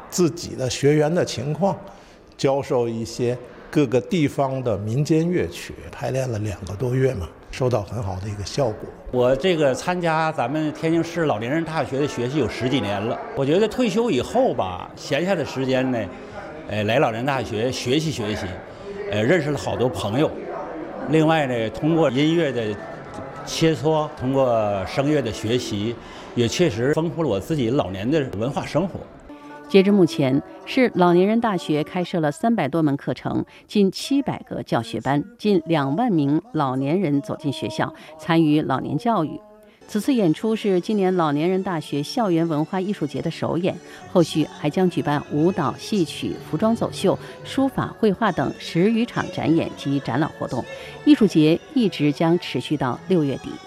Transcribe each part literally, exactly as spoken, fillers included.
自己的学员的情况，教授一些各个地方的民间乐曲，排练了两个多月嘛，收到很好的一个效果。 我这个参加咱们天津市老年人大学的学习有十几年了，我觉得退休以后吧，闲下的时间呢，呃，来老年大学学习学习，呃，认识了好多朋友。另外呢，通过音乐的切磋，通过声乐的学习，也确实丰富了我自己老年的文化生活。 截至目前，市老年人大学开设了三百多门课程，近七百个教学班，近两万名老年人走进学校，参与老年教育。此次演出是今年老年人大学校园文化艺术节的首演，后续还将举办舞蹈、戏曲、服装走秀、书法、绘画等十余场展演及展览活动。艺术节一直将持续到六月底。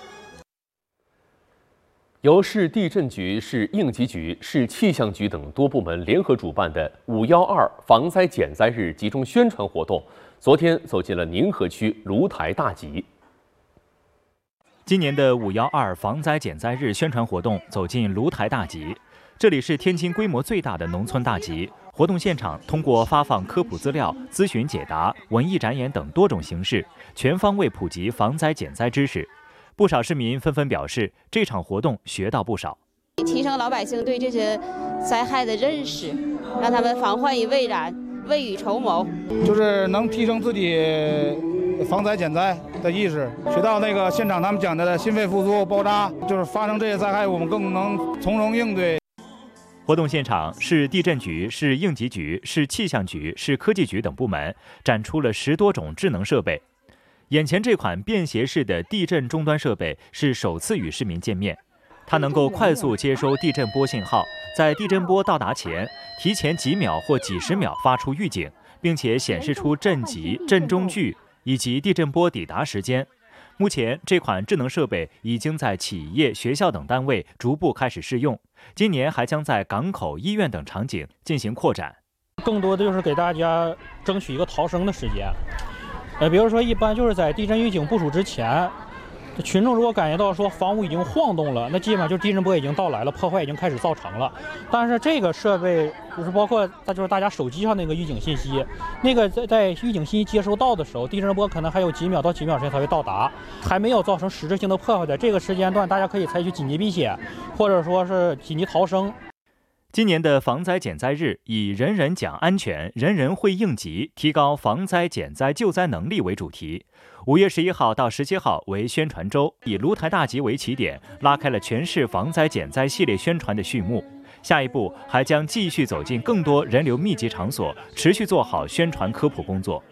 由市地震局、市应急局、市气象局等多部门联合主办的“五幺二”防灾减灾日集中宣传活动，昨天走进了宁河区芦台大集。 今年的“五幺二”防灾减灾日宣传活动走进芦台大集，这里是天津规模最大的农村大集。活动现场通过发放科普资料、咨询解答、文艺展演等多种形式，全方位普及防灾减灾知识。不少市民纷纷表示，这场活动学到不少， 提升老百姓对这些灾害的认识，让他们防患于未然，未雨绸缪， 就是能提升自己防灾减灾的意识。学到那个现场他们讲的心肺复苏、包扎，就是发生这些灾害，我们更能从容应对。 活动现场，市地震局、市应急局、市气象局、市科技局等部门展出了十多种智能设备。眼前这款便携式的地震终端设备是首次与市民见面，它能够快速接收地震波信号，在地震波到达前，提前几秒或几十秒发出预警，并且显示出震级、震中距以及地震波抵达时间。目前，这款智能设备已经在企业、学校等单位逐步开始试用，今年还将在港口、医院等场景进行扩展。 更多的就是给大家争取一个逃生的时间。呃，比如说，一般就是在地震预警部署之前，群众如果感觉到说房屋已经晃动了，那基本上就是地震波已经到来了，破坏已经开始造成了。但是这个设备就是包括它就是大家手机上那个预警信息，那个在在预警信息接收到的时候，地震波可能还有几秒到几秒时间才会到达，还没有造成实质性的破坏的这个时间段，大家可以采取紧急避险，或者说是紧急逃生。 今年的防灾减灾日以“人人讲安全，人人会应急，提高防灾减灾救灾能力”为主题。五月十一号到十七号为宣传周，以芦台大集为起点，拉开了全市防灾减灾系列宣传的序幕。下一步还将继续走进更多人流密集场所，持续做好宣传科普工作。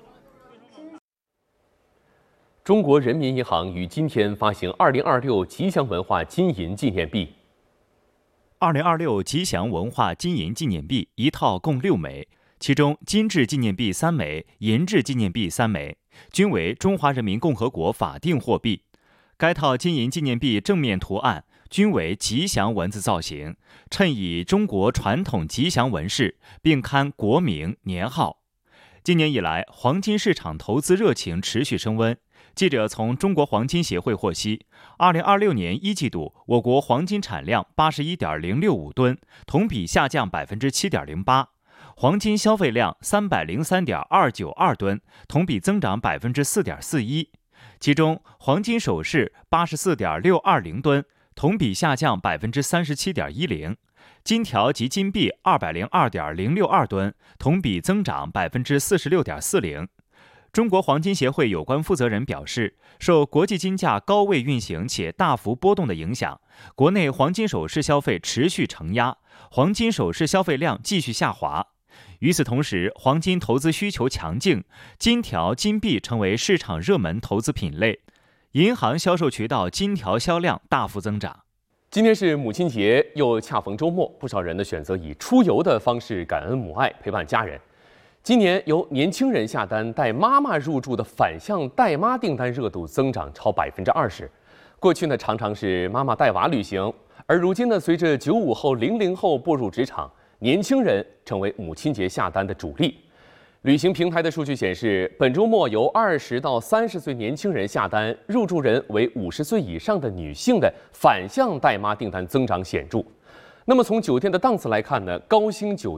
中国人民银行于今天发行二零二六吉祥文化金银纪念币。 二零二六吉祥文化金银纪念币一套共六枚，其中金质纪念币三枚，银质纪念币三枚，均为中华人民共和国法定货币。该套金银纪念币正面图案均为吉祥文字造型，衬以中国传统吉祥纹饰，并刊国名、年号。今年以来，黄金市场投资热情持续升温。记者从中国黄金协会获悉，二零二六年一季度，我国黄金产量八十一点零六五吨，同比下降百分之七点零八；黄金消费量三百零三点二九二吨，同比增长百分之四点四一。其中，黄金首饰八十四点六二零吨，同比下降百分之三十七点一零；金条及金币二百零二点零六二吨，同比增长百分之四十六点四零。中国黄金协会有关负责人表示，受国际金价高位运行且大幅波动的影响，国内黄金首饰消费持续承压，黄金首饰消费量继续下滑。与此同时，黄金投资需求强劲，金条、金币成为市场热门投资品类，银行销售渠道金条销量大幅增长。 今天是母亲节，又恰逢周末，不少人呢选择以出游的方式感恩母爱，陪伴家人。今年由年轻人下单带妈妈入住的反向带妈订单热度增长超百分之二十。过去呢常常是妈妈带娃旅行，而如今呢随着九五后、零零后步入职场，年轻人成为母亲节下单的主力。旅行平台的数据显示，本周末由二十到三十岁年轻人下单，入住人为五十岁以上的女性的反向带妈订单增长显著。那么从酒店的档次来看呢，高星酒